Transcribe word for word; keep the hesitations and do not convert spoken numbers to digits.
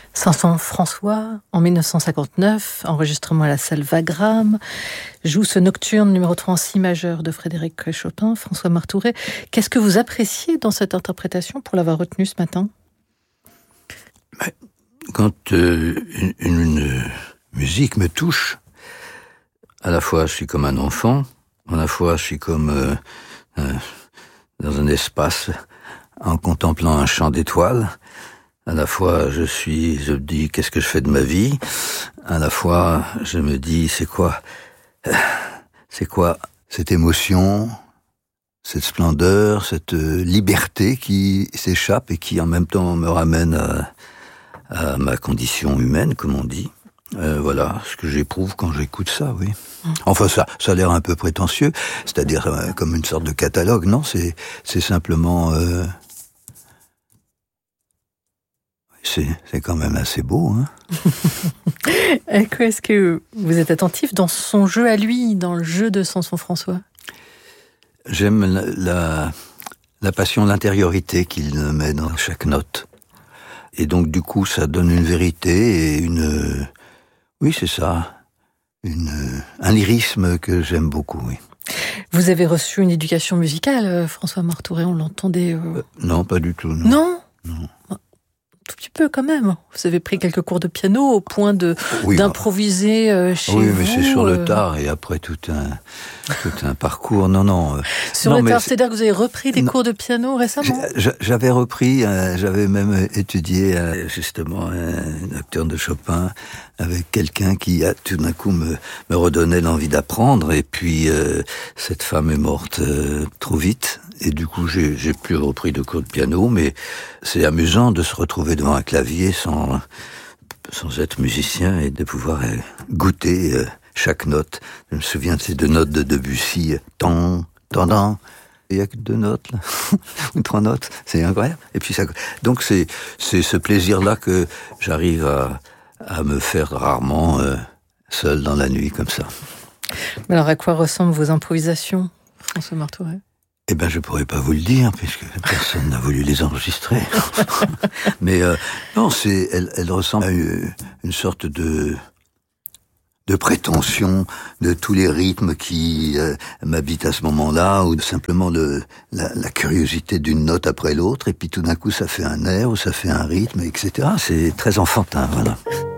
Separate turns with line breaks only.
Samson François, en mille neuf cent cinquante-neuf, enregistrement à la salle Wagram, joue ce nocturne numéro trois en si majeur de Frédéric Chopin. François Marthouret, qu'est-ce que vous appréciez dans cette interprétation pour l'avoir retenue ce matin ?
Quand euh, une, une musique me touche, à la fois je suis comme un enfant, à la fois je suis comme euh, euh, dans un espace en contemplant un champ d'étoiles. À la fois, je suis, je me dis, qu'est-ce que je fais de ma vie? À la fois, je me dis, c'est quoi, c'est quoi cette émotion, cette splendeur, cette liberté qui s'échappe et qui en même temps me ramène à, à ma condition humaine, comme on dit. Euh, voilà ce que j'éprouve quand j'écoute ça, oui. Enfin, ça, ça a l'air un peu prétentieux, c'est-à-dire euh, comme une sorte de catalogue. Non, c'est, c'est simplement. Euh, C'est, c'est quand même assez beau, hein.
Est-ce que vous êtes attentif dans son jeu à lui, dans le jeu de Samson François ?
J'aime la, la, la passion, l'intériorité qu'il met dans chaque note. Et donc, du coup, ça donne une vérité et une... Oui, c'est ça. Une, un lyrisme que j'aime beaucoup, oui.
Vous avez reçu une éducation musicale, François Marthouret, on l'entendait... Euh...
Euh, non, pas du tout, non.
Non ?
Non.
Tout petit peu quand même. Vous avez pris quelques cours de piano au point de oui, d'improviser euh, chez
oui,
vous.
Oui, mais c'est sur le tard et après tout un tout un parcours. Non, non.
Sur
non,
le tard, c'est-à-dire que vous avez repris des non, cours de piano récemment.
J'avais repris, euh, j'avais même étudié euh, justement un nocturne de Chopin avec quelqu'un qui a tout d'un coup me me redonnait l'envie d'apprendre. Et puis euh, cette femme est morte euh, trop vite. Et du coup, j'ai, j'ai plus repris de cours de piano, mais c'est amusant de se retrouver devant un clavier sans, sans être musicien et de pouvoir euh, goûter euh, chaque note. Je me souviens de ces deux notes de Debussy, tant, tant, tant. Il y a que deux notes, là, ou trois notes, c'est incroyable. Et puis ça, donc c'est, c'est ce plaisir-là que j'arrive à, à me faire rarement euh, seul dans la nuit comme ça.
Mais alors, à quoi ressemblent vos improvisations, François Marthouret ?
Eh ben, je pourrais pas vous le dire, puisque personne n'a voulu les enregistrer. Mais euh, non, c'est, elle, elle ressemble à une, une sorte de de prétention de tous les rythmes qui euh, m'habitent à ce moment-là, ou simplement de la, la curiosité d'une note après l'autre, et puis tout d'un coup, ça fait un air ou ça fait un rythme, et cetera. C'est très enfantin, voilà.